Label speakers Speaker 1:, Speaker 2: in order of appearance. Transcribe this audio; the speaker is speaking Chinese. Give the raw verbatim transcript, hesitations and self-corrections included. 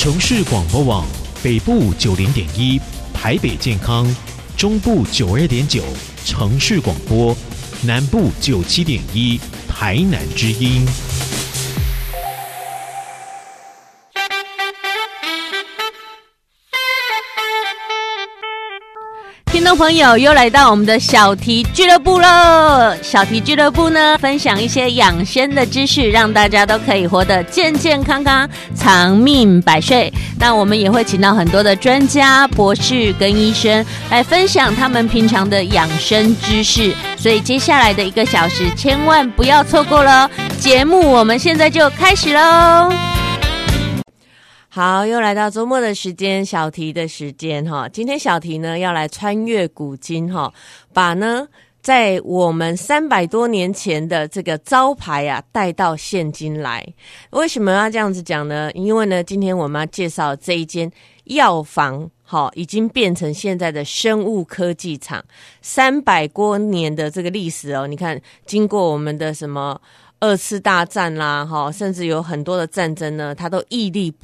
Speaker 1: 城市广播网北部九零点一，台北健康，中部九二点九，城市广播，南部九七点一，台南之音。
Speaker 2: 听众朋友，又来到我们的小题俱乐部了。小题俱乐部呢，分享一些养生的知识，让大家都可以活得健健康康、长命百岁。那我们也会请到很多的专家、博士跟医生来分享他们平常的养生知识。所以接下来的一个小时，千万不要错过了。节目我们现在就开始喽。好，又来到周末的时间，小题的时间哈。今天小题呢要来穿越古今哈，把呢在我们三百多年前的这个招牌啊带到现今来。为什么要这样子讲呢？因为呢，今天我们要介绍这一间药房，好，已经变成现在的生物科技厂，三百多年的这个历史哦。你看，经过我们的什么二次大战啦，哈，甚至有很多的战争呢，它都屹立不